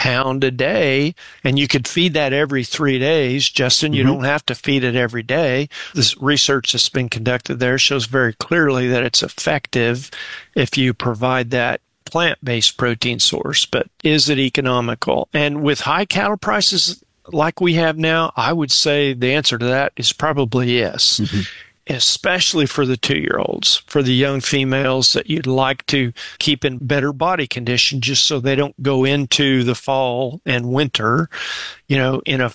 pound a day, and you could feed that every 3 days. Justin, you don't have to feed it every day. This research that's been conducted there shows very clearly that it's effective if you provide that plant-based protein source. But is it economical? And with high cattle prices like we have now, I would say the answer to that is probably yes. Especially for the 2-year-olds, for the young females that you'd like to keep in better body condition just so they don't go into the fall and winter, in a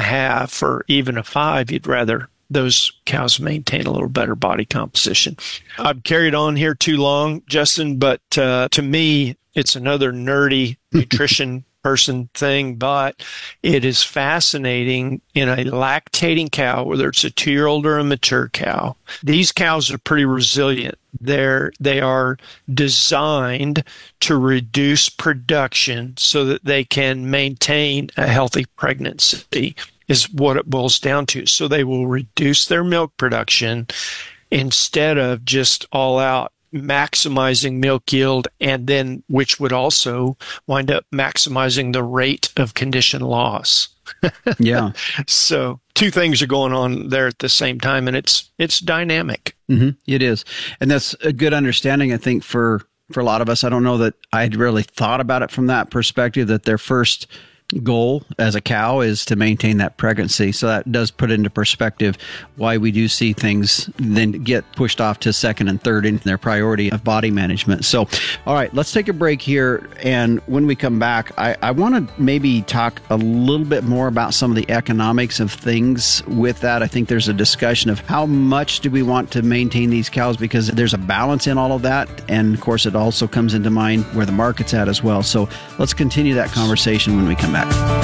4.5 or even a 5. You'd rather those cows maintain a little better body composition. I've carried on here too long, Justin, but to me, it's another nerdy nutrition person thing, but it is fascinating in a lactating cow, whether it's a 2-year-old or a mature cow. These cows are pretty resilient. They are designed to reduce production so that they can maintain a healthy pregnancy, is what it boils down to. So they will reduce their milk production instead of just all out maximizing milk yield, and then which would also wind up maximizing the rate of condition loss. Yeah. So two things are going on there at the same time, and it's dynamic. It is. And that's a good understanding, I think, for a lot of us. I don't know that I'd really thought about it from that perspective, that their first goal as a cow is to maintain that pregnancy. So that does put into perspective why we do see things then get pushed off to second and third in their priority of body management. So, all right, let's take a break here. And when we come back, I want to maybe talk a little bit more about some of the economics of things with that. I think there's a discussion of how much do we want to maintain these cows, because there's a balance in all of that. And of course, it also comes into mind where the market's at as well. So let's continue that conversation when we come back.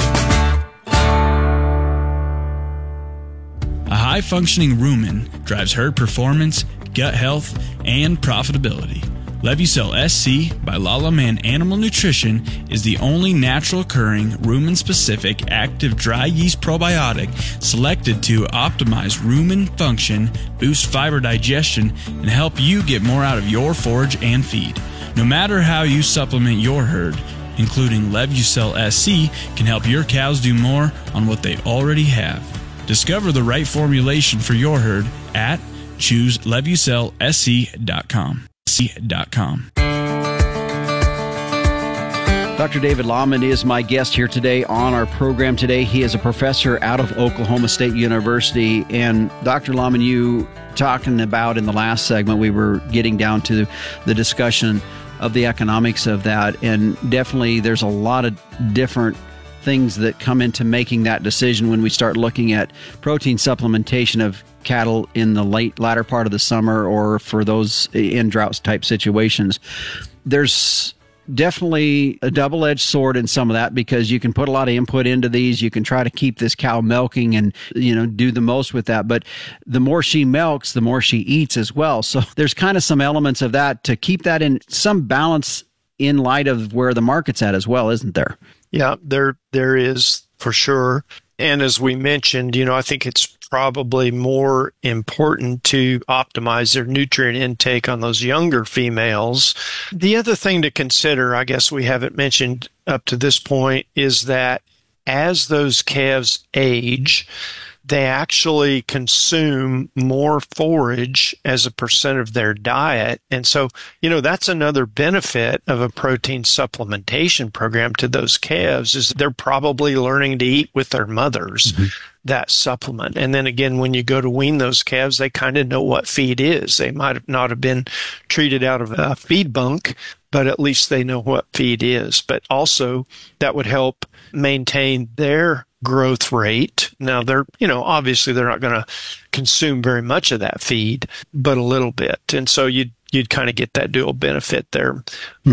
A high-functioning rumen drives herd performance, gut health, and profitability. Levucel SC by Lala Man Animal Nutrition is the only natural-occurring rumen-specific active dry yeast probiotic selected to optimize rumen function, boost fiber digestion, and help you get more out of your forage and feed. No matter how you supplement your herd, including Levucel SC can help your cows do more on what they already have. Discover the right formulation for your herd at chooselevucelsc.com. Dr. David Lahman is my guest here today on our program today. He is a professor out of Oklahoma State University. And Dr. Lahman, you talking about in the last segment, we were getting down to the discussion of the economics of that. And definitely there's a lot of different things that come into making that decision when we start looking at protein supplementation of cattle in the latter part of the summer, or for those in drought type situations. There's definitely a double-edged sword in some of that, because you can put a lot of input into these. You can try to keep this cow milking and, do the most with that. But the more she milks, the more she eats as well. So there's kind of some elements of that to keep that in some balance in light of where the market's at as well, isn't there? Yeah, there is for sure. And as we mentioned, I think it's probably more important to optimize their nutrient intake on those younger females. The other thing to consider, I guess we haven't mentioned up to this point, is that as those calves age, they actually consume more forage as a percent of their diet. And so, that's another benefit of a protein supplementation program to those calves, is they're probably learning to eat with their mothers, that supplement. And then again, when you go to wean those calves, they kind of know what feed is. They might not have been treated out of a feed bunk, but at least they know what feed is. But also that would help maintain their growth rate. Now obviously they're not going to consume very much of that feed, but a little bit. And so you'd kind of get that dual benefit there.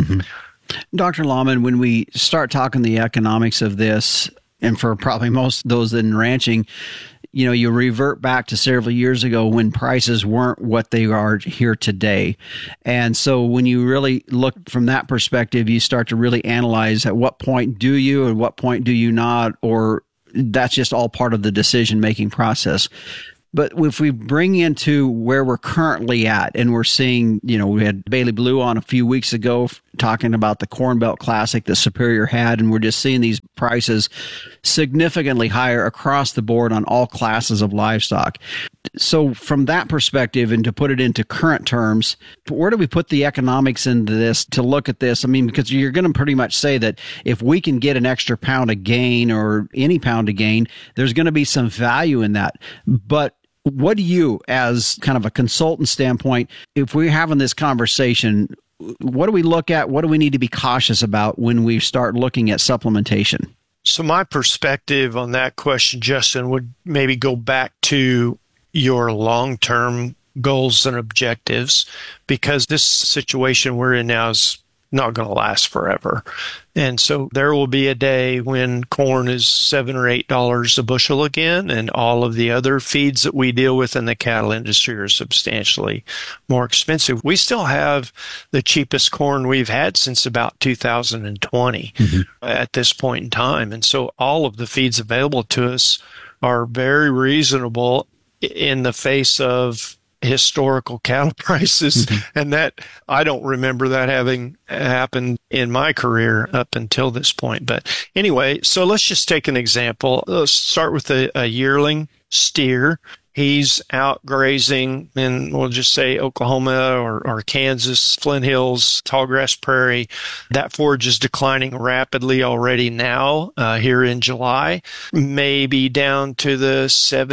Dr. Lahman, when we start talking the economics of this, and for probably most of those in ranching, you revert back to several years ago when prices weren't what they are here today. And so when you really look from that perspective, you start to really analyze at what point do you and what point do you not, or that's just all part of the decision-making process. But if we bring into where we're currently at, and we're seeing, we had Bailey Blue on a few weeks ago talking about the Corn Belt Classic that Superior had, and we're just seeing these prices significantly higher across the board on all classes of livestock. So from that perspective, and to put it into current terms, where do we put the economics into this to look at this? I mean, because you're going to pretty much say that if we can get an extra pound of gain or any pound of gain, there's going to be some value in that. But what do you, as kind of a consultant standpoint, if we're having this conversation, what do we look at? What do we need to be cautious about when we start looking at supplementation? So my perspective on that question, Justin, would maybe go back to your long-term goals and objectives, because this situation we're in now is not going to last forever. And so there will be a day when corn is $7 or $8 a bushel again, and all of the other feeds that we deal with in the cattle industry are substantially more expensive. We still have the cheapest corn we've had since about 2020 at this point in time. And so all of the feeds available to us are very reasonable in the face of historical cattle prices, and that I don't remember that having happened in my career up until this point. But anyway, so let's just take an example. Let's start with a yearling steer. He's out grazing in, we'll just say, Oklahoma or Kansas, Flint Hills, tallgrass prairie. That forage is declining rapidly already now here in July, maybe down to the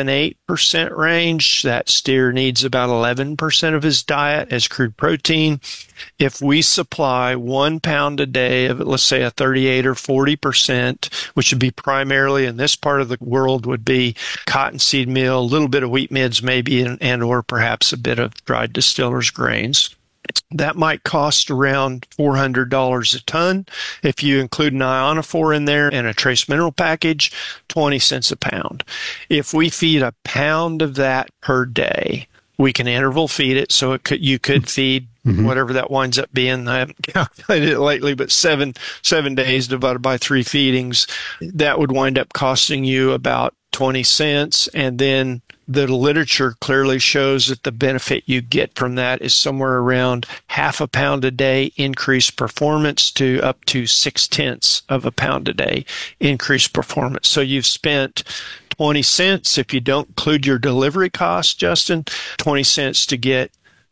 7-8% range. That steer needs about 11% of his diet as crude protein. If we supply 1 pound a day of, let's say, a 38 or 40%, which would be primarily in this part of the world would be cottonseed meal, a little bit of wheat midds maybe, and or perhaps a bit of dried distillers grains, that might cost around $400 a ton. If you include an ionophore in there and a trace mineral package, 20 cents a pound. If we feed a pound of that per day, we can interval feed it, so you could feed whatever that winds up being. I haven't calculated it lately, but seven days divided by 3 feedings, that would wind up costing you about 20 cents. And then the literature clearly shows that the benefit you get from that is somewhere around half a pound a day increased performance to up to 0.6 of a pound a day increased performance. So you've spent 20 cents, if you don't include your delivery costs, Justin, 20 cents to get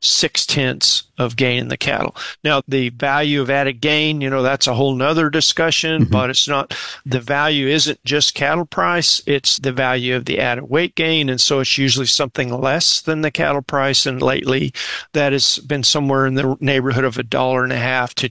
0.6 of gain in the cattle. Now, the value of added gain, that's a whole nother discussion, but it's not, the value isn't just cattle price, it's the value of the added weight gain. And so it's usually something less than the cattle price. And lately that has been somewhere in the neighborhood of $1.50 to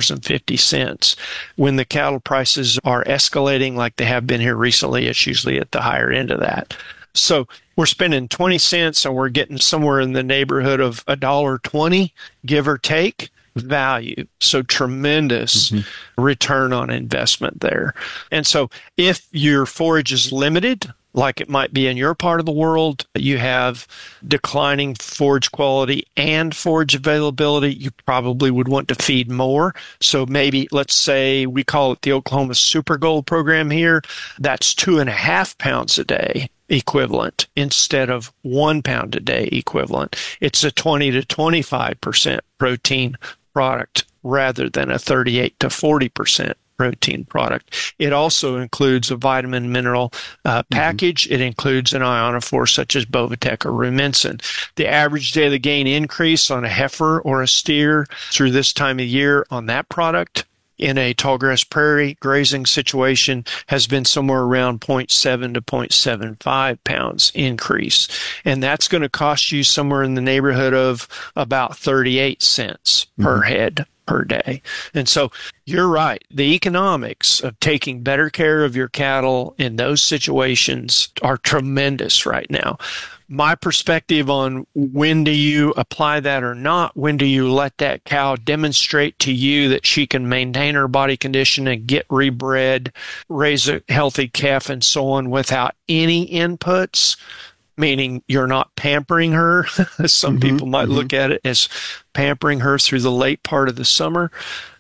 $2.50. When the cattle prices are escalating like they have been here recently, it's usually at the higher end of that. So we're spending 20 cents and we're getting somewhere in the neighborhood of $1.20, give or take, value. So tremendous return on investment there. And so if your forage is limited, like it might be in your part of the world, you have declining forage quality and forage availability, you probably would want to feed more. So maybe, let's say we call it the Oklahoma Super Gold program here, that's 2.5 pounds a day equivalent instead of 1 pound a day equivalent. It's a 20 to 25% protein product rather than a 38 to 40% protein product. It also includes a vitamin mineral package. It includes an ionophore such as Bovatec or Rumensin. The average daily gain increase on a heifer or a steer through this time of year on that product in a tallgrass prairie grazing situation has been somewhere around 0.7 to 0.75 pounds increase. And that's going to cost you somewhere in the neighborhood of about 38 cents per head per day. And so you're right. The economics of taking better care of your cattle in those situations are tremendous right now. My perspective on when do you apply that or not, when do you let that cow demonstrate to you that she can maintain her body condition and get rebred, raise a healthy calf and so on without any inputs, meaning you're not pampering her. Some people might look at it as pampering her through the late part of the summer.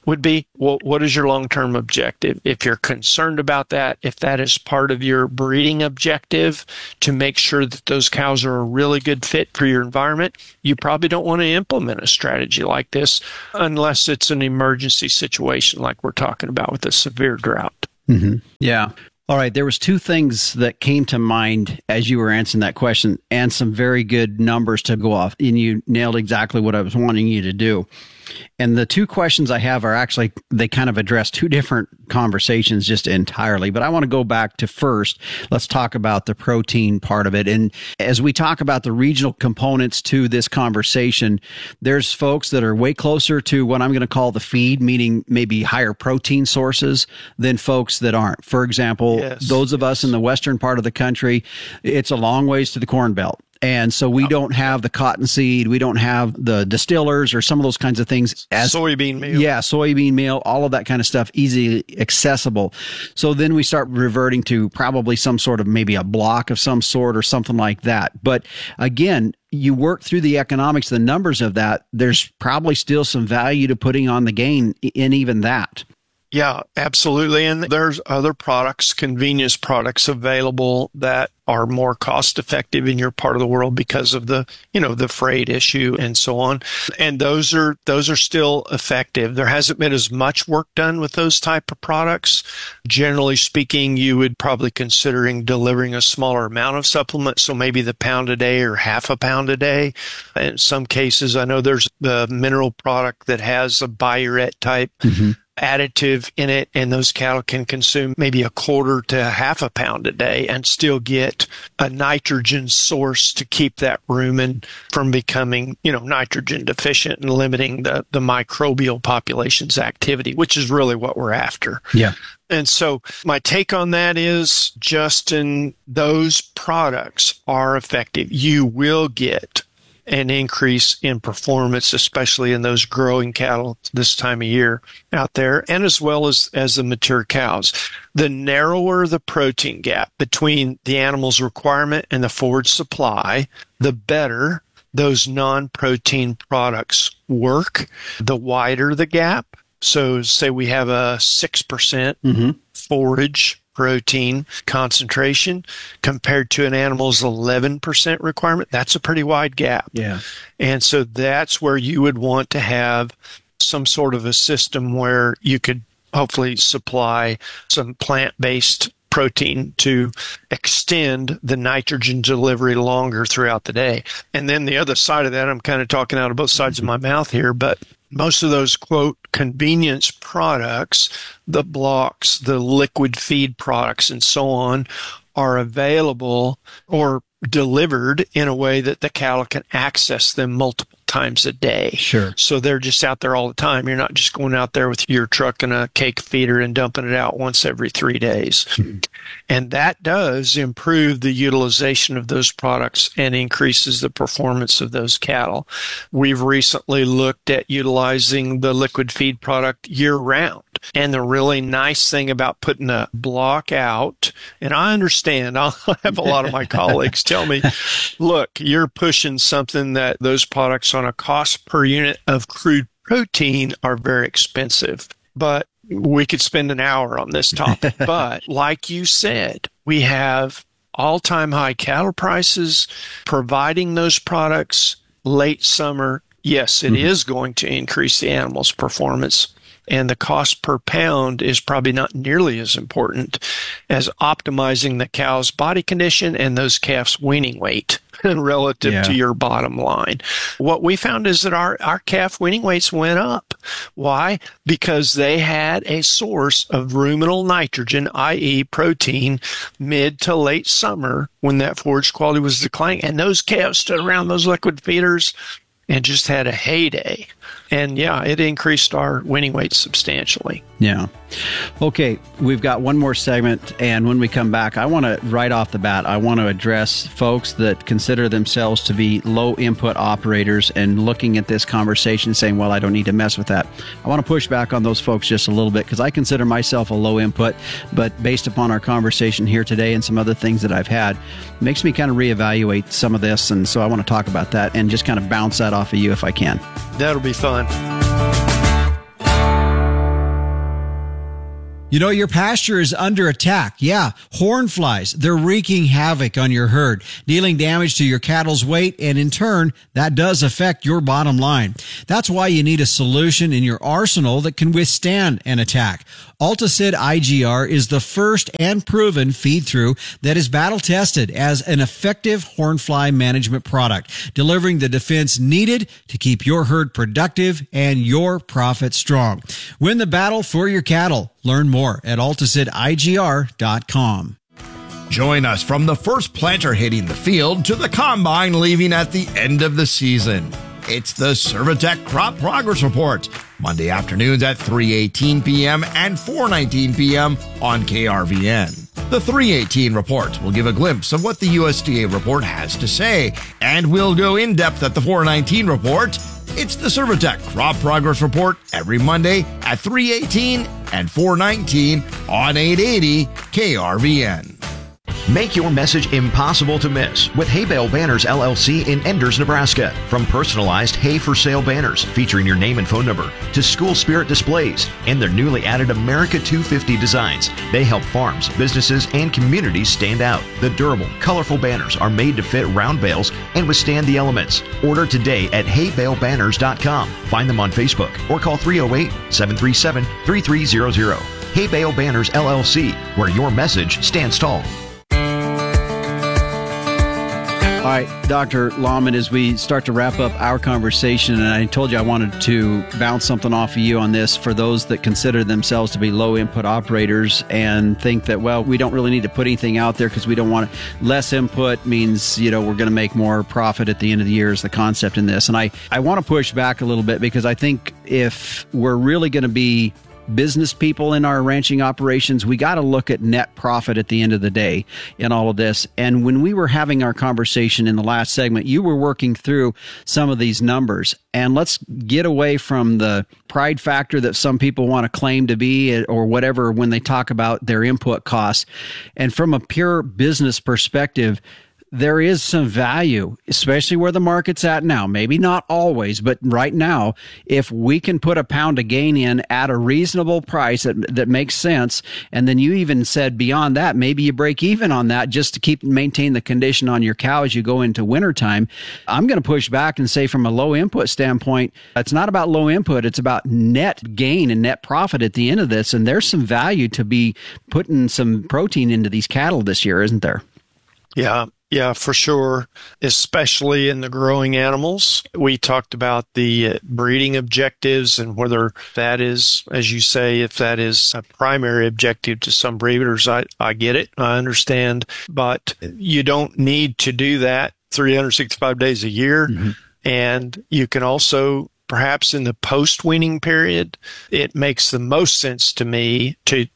would be, well, what is your long-term objective? If you're concerned about that, if that is part of your breeding objective to make sure that those cows are a really good fit for your environment, you probably don't want to implement a strategy like this unless it's an emergency situation like we're talking about with a severe drought. Mm-hmm. Yeah. All right. There was two things that came to mind as you were answering that question, and some very good numbers to go off. And you nailed exactly what I was wanting you to do. And the two questions I have are actually, they kind of address two different conversations just entirely. But I want to go back to first, let's talk about the protein part of it. And as we talk about the regional components to this conversation, there's folks that are way closer to what I'm going to call the feed, meaning maybe higher protein sources, than folks that aren't. For example, those of us in the western part of the country, it's a long ways to the Corn Belt. And so we don't have the cottonseed, we don't have the distillers or some of those kinds of things as soybean meal. Yeah, soybean meal, all of that kind of stuff, easily accessible. So then we start reverting to probably some sort of maybe a block of some sort or something like that. But again, you work through the economics, the numbers of that, there's probably still some value to putting on the gain in even that. Yeah, absolutely. And there's other products, convenience products available that are more cost effective in your part of the world because of the, the freight issue and so on. And those are still effective. There hasn't been as much work done with those type of products. Generally speaking, you would probably considering delivering a smaller amount of supplement. So maybe the pound a day or half a pound a day. In some cases, I know there's the mineral product that has a biuret type additive in it, and those cattle can consume maybe a quarter to half a pound a day and still get a nitrogen source to keep that rumen from becoming, nitrogen deficient and limiting the microbial population's activity, which is really what we're after. Yeah. And so my take on that is, Justin, those products are effective. You will get an increase in performance, especially in those growing cattle this time of year out there, and as well as the mature cows. The narrower the protein gap between the animal's requirement and the forward supply, the better those non-protein products work. The wider the gap, so say we have a 6% forage protein concentration compared to an animal's 11% requirement, that's a pretty wide gap. Yeah. And so that's where you would want to have some sort of a system where you could hopefully supply some plant-based protein to extend the nitrogen delivery longer throughout the day. And then the other side of that, I'm kind of talking out of both sides of my mouth here, but most of those, quote, convenience products, the blocks, the liquid feed products, and so on, are available or delivered in a way that the cattle can access them multiple times a day. Sure. So they're just out there all the time. You're not just going out there with your truck and a cake feeder and dumping it out once every 3 days. And that does improve the utilization of those products and increases the performance of those cattle. We've recently looked at utilizing the liquid feed product year-round. And the really nice thing about putting a block out, and I understand, I'll have a lot of my colleagues tell me, look, you're pushing something that those products on a cost per unit of crude protein are very expensive. But we could spend an hour on this topic. But like you said, we have all-time high cattle prices. Providing those products late summer, yes, it is going to increase the animal's performance. And the cost per pound is probably not nearly as important as optimizing the cow's body condition and those calves' weaning weight relative to your bottom line. What we found is that our calf weaning weights went up. Why? Because they had a source of ruminal nitrogen, i.e. protein, mid to late summer when that forage quality was declining. And those calves stood around those liquid feeders and just had a heyday. And yeah, it increased our weaning weight substantially. Yeah. Okay, we've got one more segment, and when we come back, I want to, right off the bat, I want to address folks that consider themselves to be low-input operators and looking at this conversation saying, well, I don't need to mess with that. I want to push back on those folks just a little bit because I consider myself a low-input, but based upon our conversation here today and some other things that I've had, it makes me kind of reevaluate some of this, and so I want to talk about that and just kind of bounce that off of you if I can. That'll be fun. You know, your pasture is under attack. Yeah, horn flies. They're wreaking havoc on your herd, dealing damage to your cattle's weight, and in turn, that does affect your bottom line. That's why you need a solution in your arsenal that can withstand an attack. Alticid IGR is the first and proven feed-through that is battle-tested as an effective hornfly management product, delivering the defense needed to keep your herd productive and your profit strong. Win the battle for your cattle. Learn more at AlticidIGR.com. Join us from the first planter hitting the field to the combine leaving at the end of the season. It's the Servitech Crop Progress Report, Monday afternoons at 3:18 p.m. and 4:19 p.m. on KRVN. The 3:18 report will give a glimpse of what the USDA report has to say, and we'll go in depth at the 4:19 report. It's the Servitech Crop Progress Report every Monday at 3:18 and 4:19 on 880 KRVN. Make your message impossible to miss with Hay Bale Banners LLC in Enders, Nebraska. From personalized hay for sale banners featuring your name and phone number to school spirit displays and their newly added America 250 designs, they help farms, businesses, and communities stand out. The durable, colorful banners are made to fit round bales and withstand the elements. Order today at haybalebanners.com. Find them on Facebook or call 308-737-3300. Hay Bale Banners LLC, where your message stands tall. All right, Dr. Lahman, as we start to wrap up our conversation, and I told you I wanted to bounce something off of you on this for those that consider themselves to be low-input operators and think that, well, we don't really need to put anything out there because we don't want less input means, you know, we're going to make more profit at the end of the year is the concept in this. And I want to push back a little bit because I think if we're really going to be business people in our ranching operations, we got to look at net profit at the end of the day in all of this. And when we were having our conversation in the last segment, you were working through some of these numbers. And let's get away from the pride factor that some people want to claim to be or whatever when they talk about their input costs. And from a pure business perspective, there is some value, especially where the market's at now. Maybe not always, but right now, if we can put a pound of gain in at a reasonable price that makes sense, and then you even said beyond that, maybe you break even on that just to maintain the condition on your cow as you go into wintertime. I'm going to push back and say from a low input standpoint, it's not about low input, it's about net gain and net profit at the end of this. And there's some value to be putting some protein into these cattle this year, isn't there? Yeah, for sure, especially in the growing animals. We talked about the breeding objectives and whether that is, as you say, if that is a primary objective to some breeders. I get it. I understand. But you don't need to do that 365 days a year. Mm-hmm. And you can also, perhaps in the post-weaning period, it makes the most sense to me to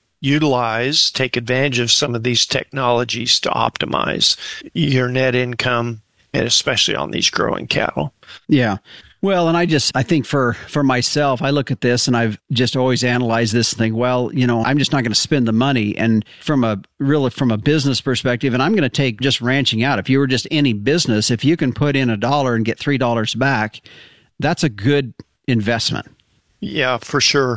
take advantage of some of these technologies to optimize your net income, and especially on these growing cattle. Yeah. Well, and I think for myself, I look at this and I've just always analyzed this and think, well, you know, I'm just not going to spend the money. And from a business perspective, and I'm going to take just ranching out. If you were just any business, if you can put in $1 and get $3 back, that's a good investment. Yeah, for sure.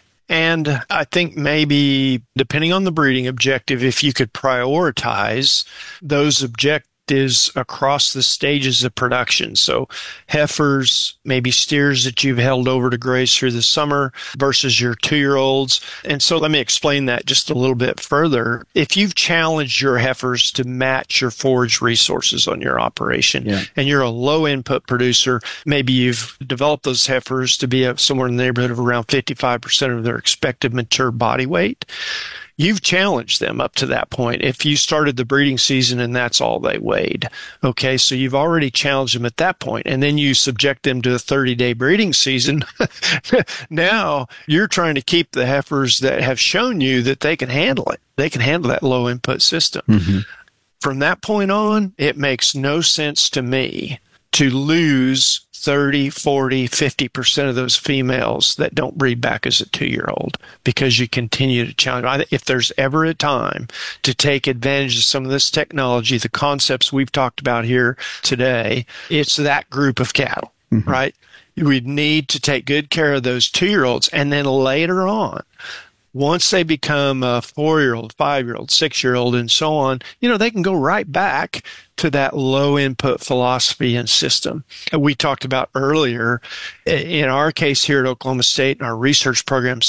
And I think maybe, depending on the breeding objective, if you could prioritize those objectives across the stages of production. So heifers, maybe steers that you've held over to graze through the summer versus your 2-year-olds. And so let me explain that just a little bit further. If you've challenged your heifers to match your forage resources on your operation, and you're a low input producer, maybe you've developed those heifers to be somewhere in the neighborhood of around 55% of their expected mature body weight. You've challenged them up to that point. If you started the breeding season and that's all they weighed, okay, so you've already challenged them at that point, and then you subject them to a 30-day breeding season. Now you're trying to keep the heifers that have shown you that they can handle it. They can handle that low input system. Mm-hmm. From that point on, it makes no sense to me to lose 30, 40, 50% of those females that don't breed back as a 2-year-old because you continue to challenge. If there's ever a time to take advantage of some of this technology, the concepts we've talked about here today, it's that group of cattle, mm-hmm. right? We need to take good care of those 2-year-olds. And then later on, once they become a 4-year-old, 5-year-old, 6-year-old, and so on, they can go right back to that low input philosophy and system. We talked about earlier, in our case here at Oklahoma State, in our research program,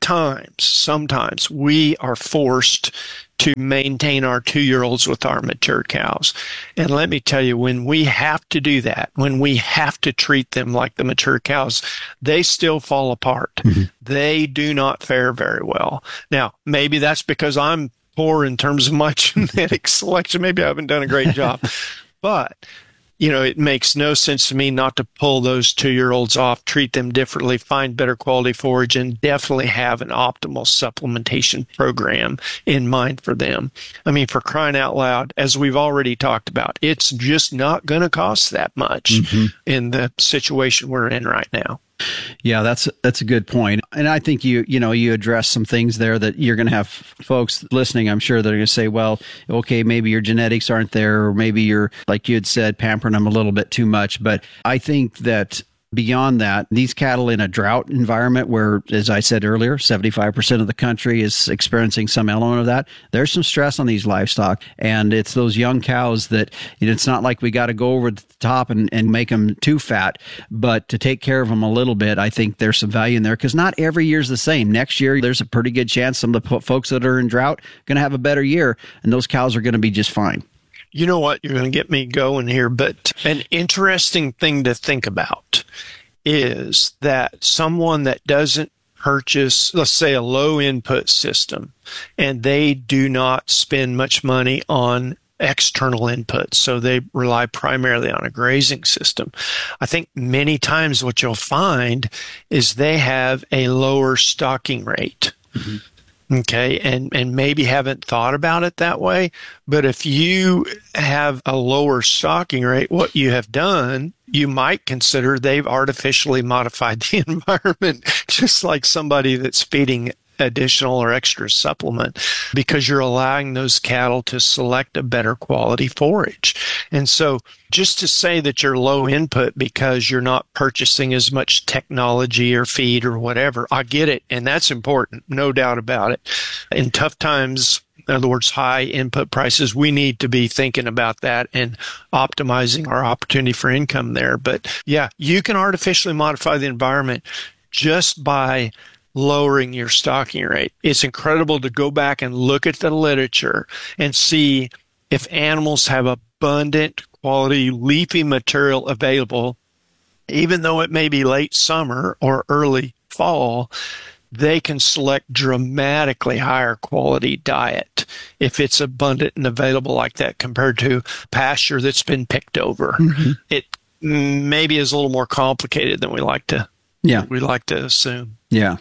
sometimes we are forced to maintain our 2-year-olds with our mature cows. And let me tell you, when we have to do that, when we have to treat them like the mature cows, they still fall apart. Mm-hmm. They do not fare very well. Now, maybe that's because I'm poor in terms of my genetic selection. Maybe I haven't done a great job. But, it makes no sense to me not to pull those 2-year-olds off, treat them differently, find better quality forage, and definitely have an optimal supplementation program in mind for them. I mean, for crying out loud, as we've already talked about, it's just not going to cost that much in the situation we're in right now. Yeah, that's a good point. And I think you address some things there that you're going to have folks listening, I'm sure, that are going to say, well, okay, maybe your genetics aren't there, or maybe you're, like you had said, pampering them a little bit too much. But I think that beyond that, these cattle in a drought environment where, as I said earlier, 75% of the country is experiencing some element of that, there's some stress on these livestock. And it's those young cows that, it's not like we got to go over the top and make them too fat, but to take care of them a little bit, I think there's some value in there, because not every year is the same. Next year, there's a pretty good chance some of the folks that are in drought are going to have a better year, and those cows are going to be just fine. You know what? You're going to get me going here, but an interesting thing to think about is that someone that doesn't purchase, let's say, a low input system, and they do not spend much money on external inputs, so they rely primarily on a grazing system. I think many times what you'll find is they have a lower stocking rate. Mm-hmm. Okay, and maybe haven't thought about it that way. But if you have a lower stocking rate, what you have done, you might consider they've artificially modified the environment, just like somebody that's feeding additional or extra supplement, because you're allowing those cattle to select a better quality forage. And so just to say that you're low input because you're not purchasing as much technology or feed or whatever, I get it. And that's important, no doubt about it. In tough times, in other words, high input prices, we need to be thinking about that and optimizing our opportunity for income there. But yeah, you can artificially modify the environment just by lowering your stocking rate. It's incredible to go back and look at the literature and see if animals have abundant quality leafy material available, even though it may be late summer or early fall, they can select dramatically higher quality diet if it's abundant and available like that compared to pasture that's been picked over. Mm-hmm. It maybe is a little more complicated than we like to assume. Yeah.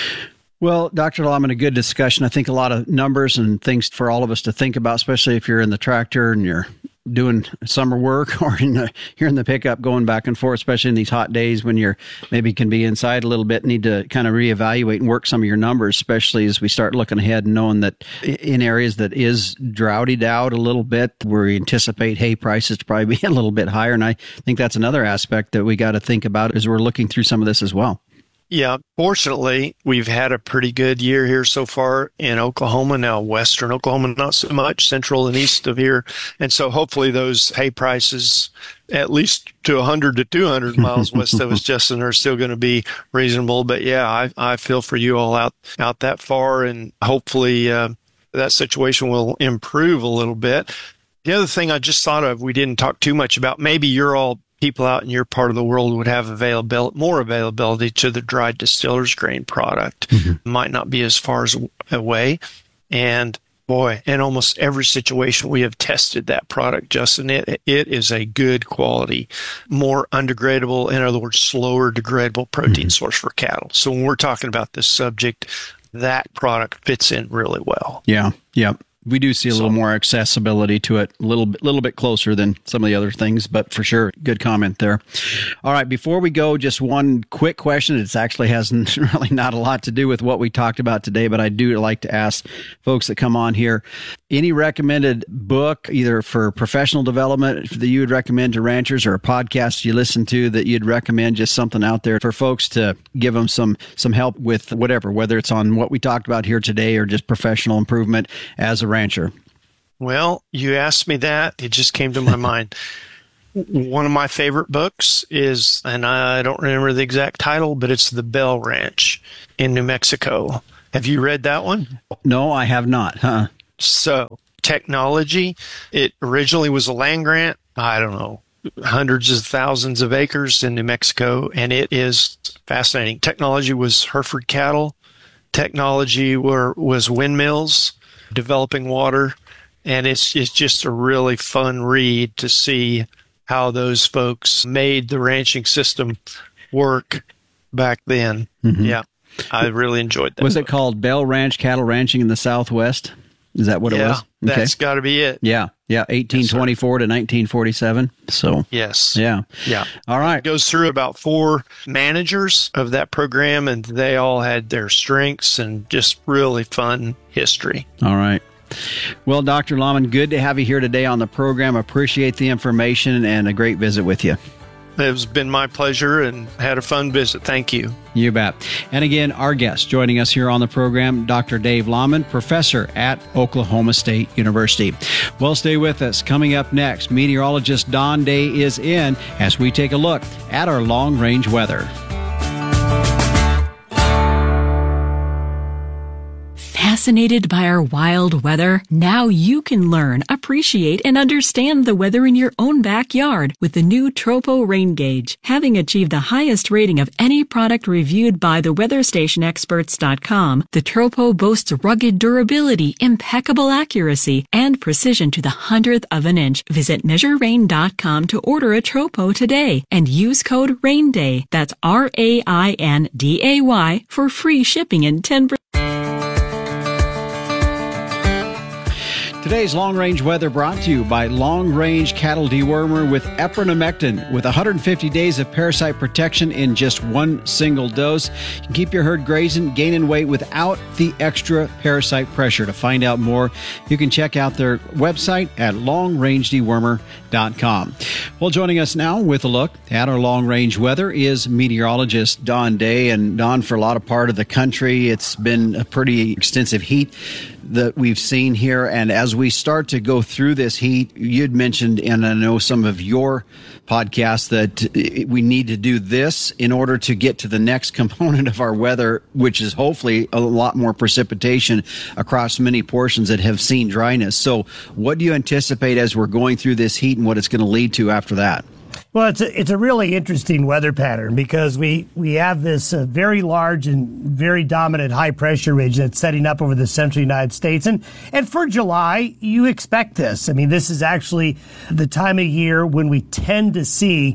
Well, Dr. Laumann, a good discussion. I think a lot of numbers and things for all of us to think about, especially if you're in the tractor and you're doing summer work, or you're in the pickup going back and forth, especially in these hot days when you're maybe can be inside a little bit, need to kind of reevaluate and work some of your numbers, especially as we start looking ahead and knowing that in areas that is droughted out a little bit, where we anticipate hay prices to probably be a little bit higher. And I think that's another aspect that we got to think about as we're looking through some of this as well. Yeah, fortunately, we've had a pretty good year here so far in Oklahoma. Now, western Oklahoma, not so much, central and east of here. And so hopefully those hay prices, at least to 100 to 200 miles west of us, Justin, are still going to be reasonable. But yeah, I feel for you all out that far, and hopefully that situation will improve a little bit. The other thing I just thought of, we didn't talk too much about, maybe you're all people out in your part of the world would have more availability to the dried distiller's grain product. Mm-hmm. Might not be as far away. And boy, in almost every situation we have tested that product, Justin, it is a good quality, more undegradable, in other words, slower degradable protein source for cattle. So when we're talking about this subject, that product fits in really well. Yeah. Yep. We do see a little more accessibility to it, a little bit closer than some of the other things, but for sure, good comment there. All right, before we go, just one quick question. It actually has really not a lot to do with what we talked about today, but I do like to ask folks that come on here, any recommended book, either for professional development that you would recommend to ranchers, or a podcast you listen to that you'd recommend, just something out there for folks to give them some help with whatever, whether it's on what we talked about here today or just professional improvement as a rancher? Well, you asked me that. It just came to my mind. One of my favorite books is, and I don't remember the exact title, but it's The Bell Ranch in New Mexico. Have you read that one? No, I have not. So, technology, it originally was a land grant, I don't know, hundreds of thousands of acres in New Mexico, and it is fascinating. Technology was Hereford cattle. Technology was windmills, developing water, and it's just a really fun read to see how those folks made the ranching system work back then. Mm-hmm. Yeah, I really enjoyed that. Was it called Bell Ranch Cattle Ranching in the Southwest? Is that what it was? Yeah, that's got to be it. Yeah, 1824 to 1947. So yes. Yeah. All right. It goes through about 4 managers of that program, and they all had their strengths and just really fun history. All right. Well, Dr. Lahman, good to have you here today on the program. Appreciate the information and a great visit with you. It's been my pleasure and had a fun visit. Thank you. You bet. And again, our guest joining us here on the program, Dr. Dave Lahman, professor at Oklahoma State University. Well, stay with us. Coming up next, meteorologist Don Day is in as we take a look at our long-range weather. Fascinated by our wild weather? Now you can learn, appreciate, and understand the weather in your own backyard with the new Tropo Rain Gauge. Having achieved the highest rating of any product reviewed by the WeatherStationExperts.com, the Tropo boasts rugged durability, impeccable accuracy, and precision to the 100th of an inch. Visit MeasureRain.com to order a Tropo today and use code RAINDAY, that's RAINDAY, for free shipping and 10%. Today's long-range weather brought to you by Long Range Cattle Dewormer with Epronamectin, with 150 days of parasite protection in just one single dose. You can keep your herd grazing, gaining weight without the extra parasite pressure. To find out more, you can check out their website at longrangedewormer.com. Well, joining us now with a look at our long-range weather is meteorologist Don Day. And Don, for a lot of part of the country, it's been a pretty extensive heat that we've seen here. And as we start to go through this heat, you'd mentioned, and I know some of your podcasts, that we need to do this in order to get to the next component of our weather, which is hopefully a lot more precipitation across many portions that have seen dryness. So what do you anticipate as we're going through this heat and what it's going to lead to after that? Well, it's a really interesting weather pattern because we have this very large and very dominant high pressure ridge that's setting up over the central United States. And for July, you expect this. I mean, this is actually the time of year when we tend to see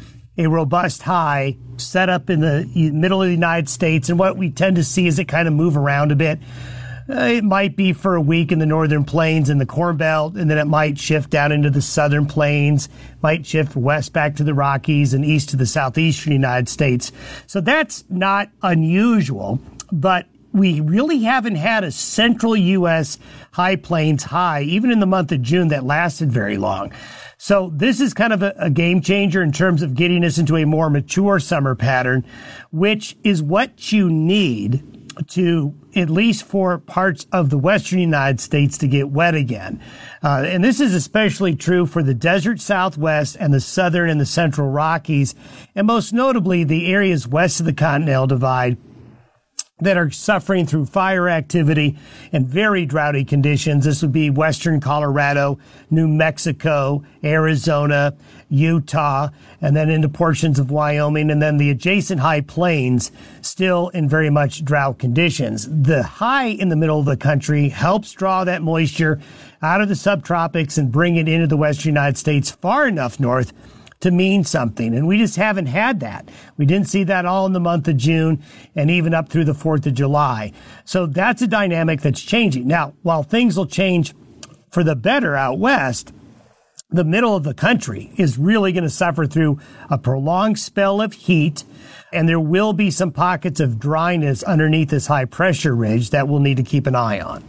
a robust high set up in the middle of the United States. And what we tend to see is it kind of move around a bit. It might be for a week in the northern plains and the Corn Belt, and then it might shift down into the southern plains, might shift west back to the Rockies and east to the southeastern United States. So that's not unusual, but we really haven't had a central U.S. high plains high, even in the month of June, that lasted very long. So this is kind of a game changer in terms of getting us into a more mature summer pattern, which is what you need to, at least for parts of the western United States, to get wet again. And this is especially true for the desert Southwest and the southern and the central Rockies, and most notably the areas west of the Continental Divide that are suffering through fire activity and very droughty conditions. This would be western Colorado, New Mexico, Arizona, Utah, and then into portions of Wyoming, and then the adjacent high plains still in very much drought conditions. The high in the middle of the country helps draw that moisture out of the subtropics and bring it into the western United States far enough north to mean something. And we just haven't had that. We didn't see that all in the month of June and even up through the 4th of July. So that's a dynamic that's changing. Now, while things will change for the better out west, the middle of the country is really going to suffer through a prolonged spell of heat, and there will be some pockets of dryness underneath this high pressure ridge that we'll need to keep an eye on.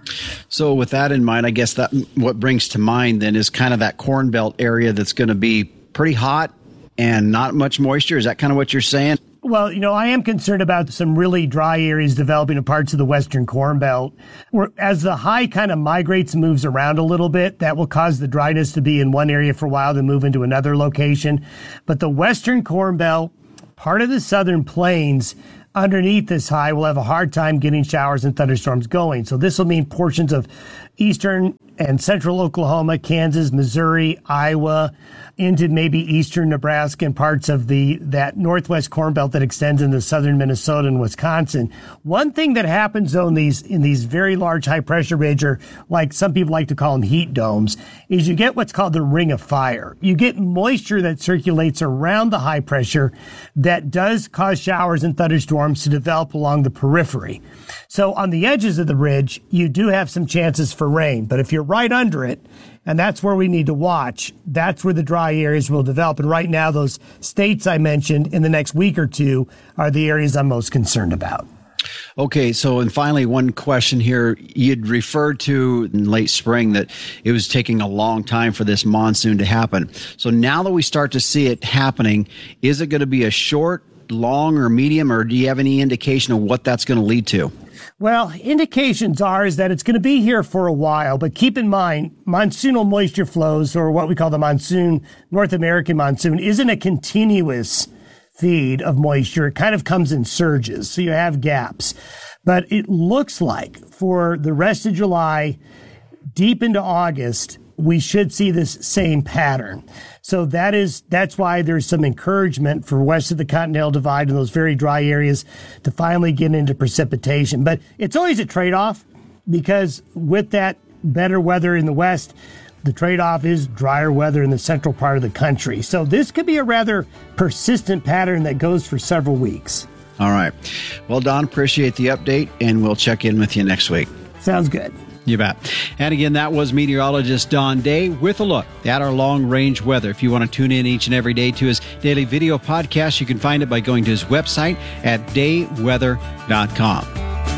So with that in mind, I guess that what brings to mind then is kind of that Corn Belt area that's going to be pretty hot and not much moisture. Is that kind of what you're saying? Well, I am concerned about some really dry areas developing in parts of the Western Corn Belt. As the high kind of migrates and moves around a little bit, that will cause the dryness to be in one area for a while, then move into another location. But the Western Corn Belt, part of the Southern Plains, underneath this high will have a hard time getting showers and thunderstorms going. So this will mean portions of eastern and central Oklahoma, Kansas, Missouri, Iowa, into maybe eastern Nebraska and parts of that northwest Corn Belt that extends into southern Minnesota and Wisconsin. One thing that happens though in these very large high pressure ridge, or like some people like to call them heat domes, is you get what's called the ring of fire. You get moisture that circulates around the high pressure that does cause showers and thunderstorms to develop along the periphery. So on the edges of the ridge, you do have some chances for rain, but if you're right under it, and that's where we need to watch, that's where the dry areas will develop. And right now, those states I mentioned in the next week or two are the areas I'm most concerned about. Okay, so and finally, one question here. You'd referred to in late spring that it was taking a long time for this monsoon to happen. So now that we start to see it happening, is it going to be a short, long, or medium, or do you have any indication of what that's going to lead to? Well, indications is that it's going to be here for a while, but keep in mind, monsoonal moisture flows, or what we call the monsoon, North American monsoon, isn't a continuous feed of moisture. It kind of comes in surges, so you have gaps. But it looks like for the rest of July, deep into August, we should see this same pattern. So that's why there's some encouragement for west of the Continental Divide and those very dry areas to finally get into precipitation. But it's always a trade-off, because with that better weather in the west, the trade-off is drier weather in the central part of the country. So this could be a rather persistent pattern that goes for several weeks. All right. Well, Don, appreciate the update, and we'll check in with you next week. Sounds good. You bet. And again, that was meteorologist Don Day with a look at our long-range weather. If you want to tune in each and every day to his daily video podcast, you can find it by going to his website at dayweather.com.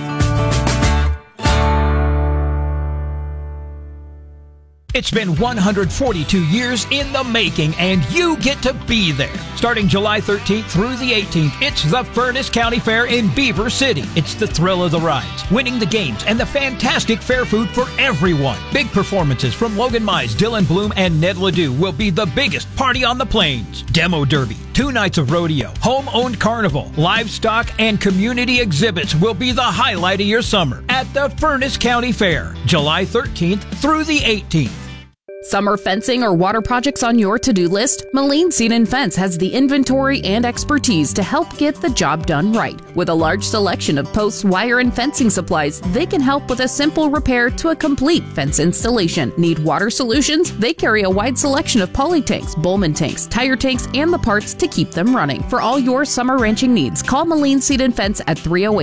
It's been 142 years in the making, and you get to be there. Starting July 13th through the 18th, it's the Furnace County Fair in Beaver City. It's the thrill of the rides, winning the games, and the fantastic fair food for everyone. Big performances from Logan Mize, Dylan Bloom, and Ned Ledoux will be the biggest party on the plains. Demo Derby, 2 nights of rodeo, home-owned carnival, livestock, and community exhibits will be the highlight of your summer at the Furnace County Fair, July 13th through the 18th. Summer fencing or water projects on your to-do list? Moline Seed and Fence has the inventory and expertise to help get the job done right. With a large selection of posts, wire, and fencing supplies, they can help with a simple repair to a complete fence installation. Need water solutions? They carry a wide selection of poly tanks, Bowman tanks, tire tanks, and the parts to keep them running. For all your summer ranching needs, call Moline Seed and Fence at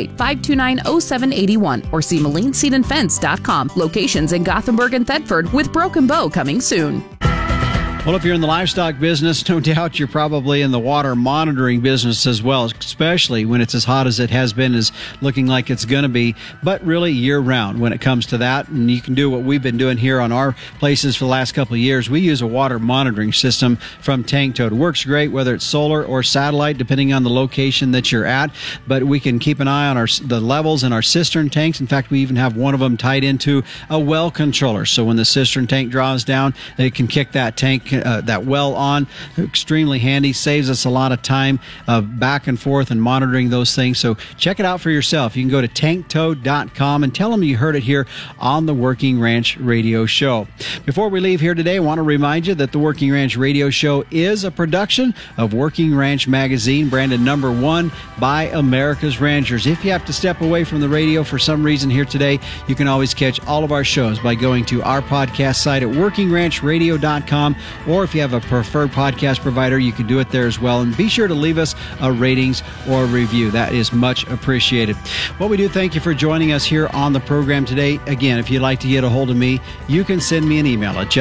308-529-0781 or see MolineSeedandFence.com. Locations in Gothenburg and Thetford, with Broken Bow coming soon. Well, if you're in the livestock business, no doubt you're probably in the water monitoring business as well, especially when it's as hot as it has been, is looking like it's going to be, but really year-round when it comes to that. And you can do what we've been doing here on our places for the last couple of years. We use a water monitoring system from Tank Toad. It works great whether it's solar or satellite, depending on the location that you're at, but we can keep an eye on the levels in our cistern tanks. In fact, we even have one of them tied into a well controller. So when the cistern tank draws down, they can kick that tank that well on. Extremely handy, saves us a lot of time back and forth and monitoring those things. So check it out for yourself. You can go to tanktoad.com and tell them you heard it here on the Working Ranch Radio Show. Before we leave here today, I want to remind you that the Working Ranch Radio Show is a production of Working Ranch Magazine, branded #1 by America's Ranchers. If you have to step away from the radio for some reason here today, you can always catch all of our shows by going to our podcast site at workingranchradio.com or if you have a preferred podcast provider, you can do it there as well. And be sure to leave us a ratings or a review. That is much appreciated. Well, we do thank you for joining us here on the program today. Again, if you'd like to get a hold of me, you can send me an email at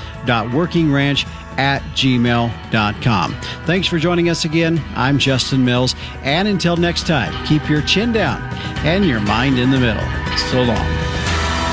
justin.workingranch@gmail.com. Thanks for joining us again. I'm Justin Mills. And until next time, keep your chin down and your mind in the middle. So long.